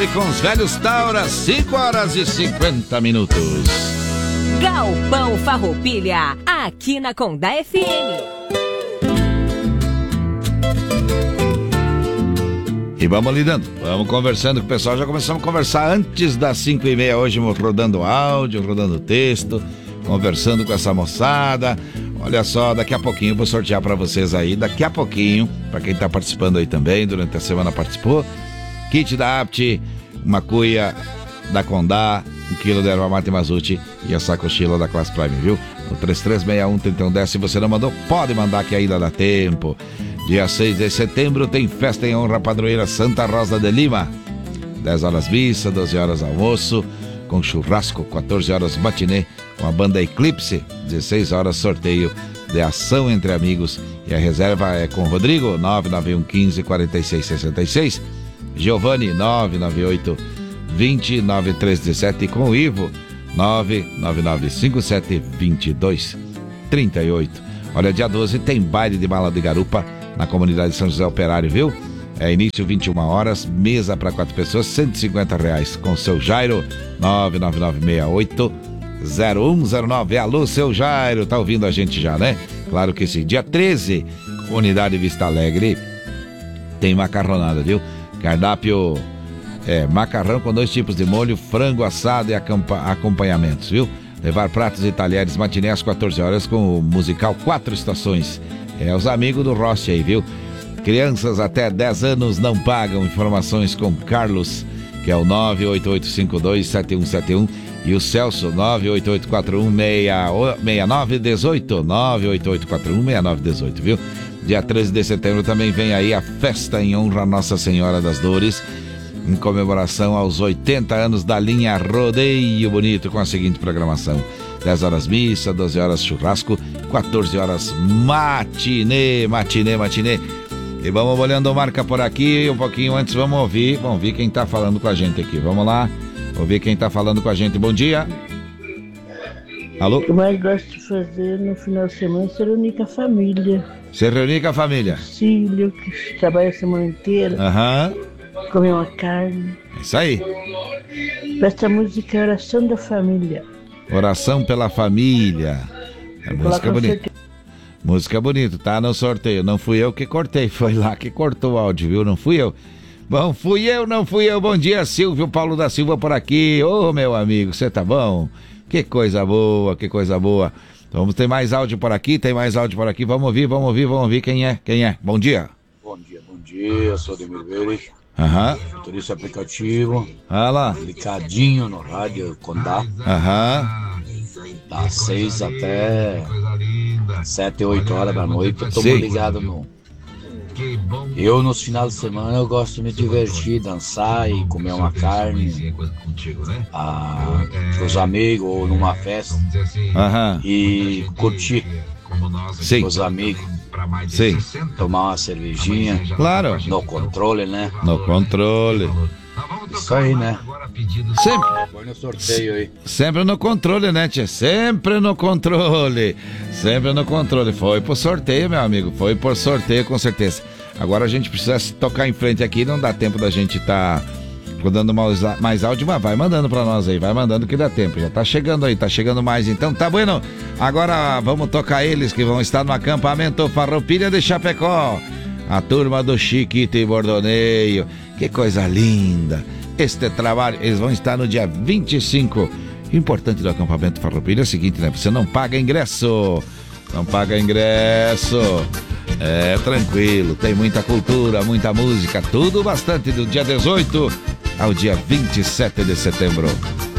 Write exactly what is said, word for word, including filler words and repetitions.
E com os velhos Taura, cinco horas e cinquenta minutos. Galpão Farroupilha, aqui na Condá F M. E vamos lidando, vamos conversando com o pessoal. Já começamos a conversar antes das cinco e meia hoje, rodando áudio, rodando texto, conversando com essa moçada. Olha só, daqui a pouquinho vou sortear para vocês aí, daqui a pouquinho, para quem tá participando aí também, durante a semana participou, kit da Apt, uma cuia da Condá, um quilo de erva mate Mazuti e a sacochila da Classe Prime, viu? No três três seis um, três um um zero, se você não mandou, pode mandar que ainda dá tempo. Dia seis de setembro tem festa em honra à padroeira Santa Rosa de Lima. dez horas missa, doze horas almoço, com churrasco, quatorze horas matinê, com a banda Eclipse, dezesseis horas sorteio de ação entre amigos. E a reserva é com Rodrigo, nove nove um um cinco, quatro seis seis seis, Giovanni, nove nove oito, vinte, nove três um sete, e com o Ivo, nove nove nove cinco sete, vinte e dois, trinta e oito. Olha, dia doze tem baile de Mala de Garupa na comunidade de São José Operário, viu? É início vinte e uma horas, mesa para quatro pessoas, cento e cinquenta reais. Com seu Jairo, nove nove nove seis oito, zero um zero nove. Alô, seu Jairo, tá ouvindo a gente já, né? Claro que sim. Dia treze, comunidade Vista Alegre, tem macarronada, viu? Cardápio é macarrão com dois tipos de molho, frango assado e acompa- acompanhamentos, viu? Levar pratos e talheres, matinê às quatorze horas com o musical Quatro Estações. É os amigos do Rossi aí, viu? Crianças até dez anos não pagam. Informações com Carlos, que é o nove oito oito cinco dois sete um sete um, e o Celso, nove oito oito quatro um seis nove um oito, nove oito oito quatro um seis nove um oito, viu? Dia treze de setembro também vem aí a festa em honra a Nossa Senhora das Dores, em comemoração aos oitenta anos da linha Rodeio Bonito, com a seguinte programação: dez horas missa, doze horas churrasco, quatorze horas matinê, matinê, matinê. E vamos olhando marca por aqui, um pouquinho antes vamos ouvir, vamos ouvir quem tá falando com a gente aqui. Vamos lá, ouvir quem tá falando com a gente. Bom dia. Alô? O que mais gosto de fazer no final de semana é se reunir com a família. Se reunir com a família. Filho, que trabalha a semana inteira. Aham. Uhum. Comer uma carne. Isso aí. Essa música é Oração da Família. Oração pela Família. A música é bonita. Música bonita, tá no sorteio. Não fui eu que cortei, foi lá que cortou o áudio, viu? Não fui eu. Bom, fui eu, não fui eu. Bom dia, Silvio Paulo da Silva por aqui. Ô, oh, meu amigo, você tá bom? Que coisa boa, que coisa boa. Então, vamos ter mais áudio por aqui, tem mais áudio por aqui. Vamos ouvir, vamos ouvir, vamos ouvir quem é, quem é. Bom dia. Bom dia, bom dia. Eu sou Demir Veres. Aham. Motorista aplicativo. Ah lá. Clicadinho no rádio Condá. Aham. Das seis até sete, oito horas da noite. Eu tô ligado no... Eu, nos finais de semana, eu gosto de me divertir, dançar e comer uma carne ah, com os amigos ou numa festa. Aham. E curtir Sim. com os amigos. Sim. Tomar uma cervejinha. Claro. No controle, né? No controle. Isso aí, né? Sempre. Põe no sorteio aí. Sempre no controle, né, tia? Sempre no controle. Sempre no controle. Foi por sorteio, meu amigo. Foi por sorteio, com certeza. Agora a gente precisa se tocar em frente aqui. Não dá tempo da gente estar tá rodando mais, mais áudio, mas vai mandando pra nós aí. Vai mandando que dá tempo. Já tá chegando aí, tá chegando mais. Então, tá bueno. Agora vamos tocar eles que vão estar no acampamento Farroupilha de Chapecó. A turma do Chiquito e Bordoneio. Que coisa linda. Este trabalho, eles vão estar no dia vinte e cinco. O importante do acampamento Farroupilha é o seguinte, né? Você não paga ingresso. Não paga ingresso. É tranquilo. Tem muita cultura, muita música. Tudo bastante do dia dezoito ao dia vinte e sete de setembro.